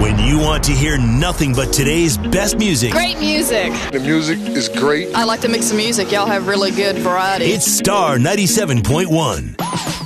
When you want to hear nothing but today's best music, Great music. The music is great. I like to mix the music. Y'all have really good variety. it's Star 97.1.